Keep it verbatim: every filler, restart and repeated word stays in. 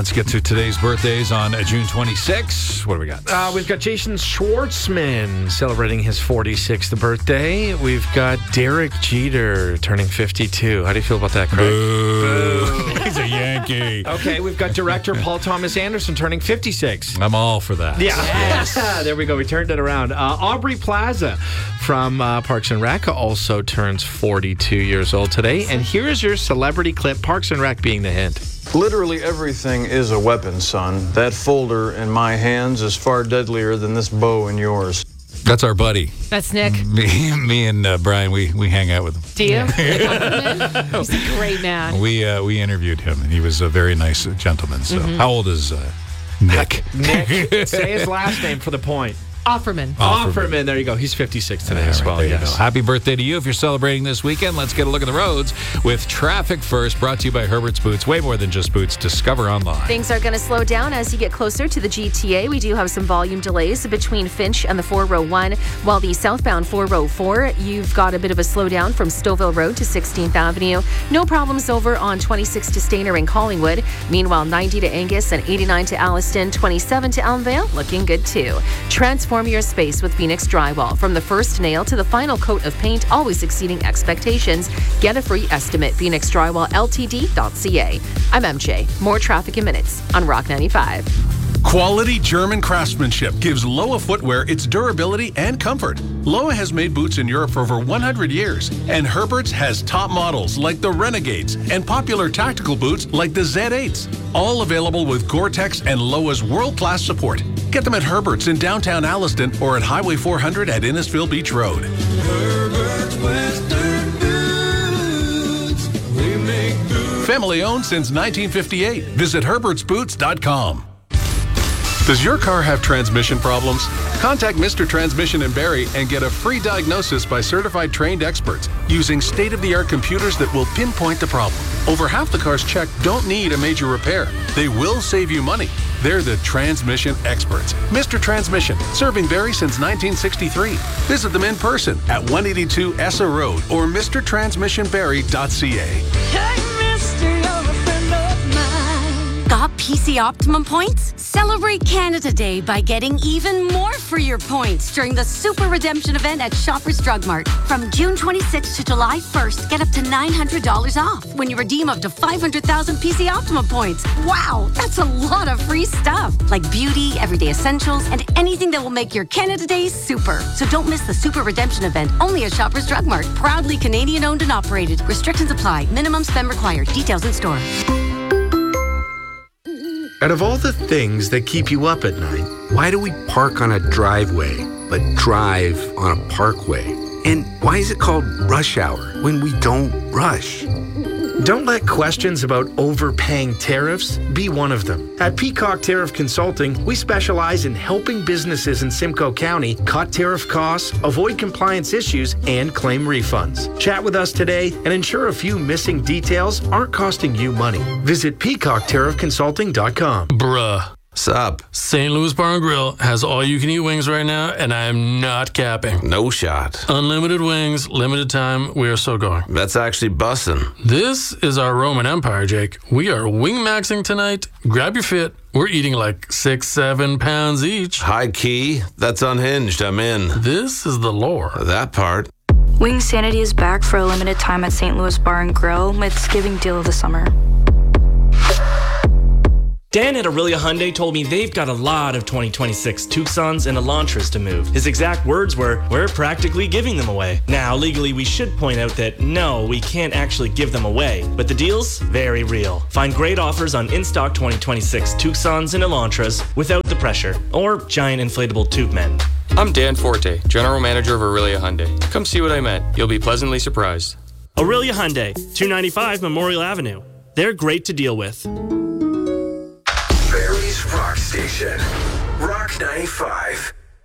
Let's get to today's birthdays on uh, June twenty-sixth. What do we got? Uh, we've got Jason Schwartzman celebrating his forty-sixth birthday. We've got Derek Jeter turning fifty-two. How do you feel about that, Craig? Boo. He's a Yankee. Okay, we've got director Paul Thomas Anderson turning fifty-six. I'm all for that. Yeah. Yes. There we go. We turned it around. Uh, Aubrey Plaza from uh, Parks and Rec also turns forty-two years old today. And here's your celebrity clip, Parks and Rec being the hint. Literally everything is a weapon, son. That folder in my hands is far deadlier than this bow in yours. That's our buddy. That's Nick. Me, me and uh, Brian, we, we hang out with him. Do you? He's a great man. We uh, we interviewed him, and he was a very nice gentleman. So, mm-hmm. How old is uh, Nick? Nick. Say his last name for the point. Offerman. Offerman. Offerman. There you go. He's fifty-six today All as right, well. there you Yes. go. Happy birthday to you if you're celebrating this weekend. Let's get a look at the roads with Traffic First, brought to you by Herbert's Boots. Way more than just boots. Discover online. Things are going to slow down as you get closer to the G T A. We do have some volume delays between Finch and the four oh one, while the southbound four oh four, you've got a bit of a slowdown from Stouffville Road to sixteenth Avenue. No problems over on twenty-six to Stainer and Collingwood. Meanwhile, ninety to Angus and eighty-nine to Alliston, twenty-seven to Elmvale, looking good too. Transform your space with Phoenix Drywall. From the first nail to the final coat of paint, always exceeding expectations. Get a free estimate. Phoenix Drywall L T D dot C A. I'm M J. More traffic in minutes on Rock ninety-five. Quality German craftsmanship gives Loa footwear its durability and comfort. Loa has made boots in Europe for over one hundred years, and Herbert's has top models like the Renegades and popular tactical boots like the Z eights. All available with Gore-Tex and Loa's world-class support. Get them at Herbert's in downtown Alliston or at Highway four hundred at Innisfil Beach Road. Herbert's Western Boots. We make boots. Family owned since nineteen fifty-eight. Visit herberts boots dot com. Does your car have transmission problems? Contact Mister Transmission in Barrie and get a free diagnosis by certified trained experts using state-of-the-art computers that will pinpoint the problem. Over half the cars checked don't need a major repair. They will save you money. They're the transmission experts. Mister Transmission, serving Barrie since nineteen sixty-three. Visit them in person at one eighty-two Essa Road or mr transmission barrie dot c a. Hey, mister, you're a friend of mine. Got P C Optimum points? Celebrate Canada Day by getting even more for your points during the Super Redemption event at Shoppers Drug Mart. From June twenty-sixth to July first, get up to nine hundred dollars off when you redeem up to five hundred thousand P C Optimum points. Wow, that's a lot of free stuff. Like beauty, everyday essentials, and anything that will make your Canada Day super. So don't miss the Super Redemption event, only at Shoppers Drug Mart. Proudly Canadian owned and operated. Restrictions apply. Minimum spend required. Details in store. Out of all the things that keep you up at night, why do we park on a driveway but drive on a parkway? And why is it called rush hour when we don't rush? Don't let questions about overpaying tariffs be one of them. At Peacock Tariff Consulting, we specialize in helping businesses in Simcoe County cut tariff costs, avoid compliance issues, and claim refunds. Chat with us today and ensure a few missing details aren't costing you money. Visit peacock tariff consulting dot com. Bruh. Sup? Saint Louis Bar and Grill has all-you-can-eat wings right now, and I am not capping. No shot. Unlimited wings, limited time. We are so going. That's actually bussin'. This is our Roman Empire, Jake. We are wing-maxing tonight. Grab your fit. We're eating like six, seven pounds each. High key. That's unhinged. I'm in. This is the lore. That part. Wingsanity is back for a limited time at Saint Louis Bar and Grill with Thanksgiving deal of the summer. Dan at Aurelia Hyundai told me they've got a lot of twenty twenty-six Tucsons and Elantras to move. His exact words were, "We're practically giving them away." Now, legally, we should point out that no, we can't actually give them away, but the deal's very real. Find great offers on in-stock twenty twenty-six Tucsons and Elantras without the pressure, or giant inflatable tube men. I'm Dan Forte, General Manager of Aurelia Hyundai. Come see what I meant. You'll be pleasantly surprised. Aurelia Hyundai, two ninety-five Memorial Avenue. They're great to deal with. Barrie's Rock Station. Rock ninety-five.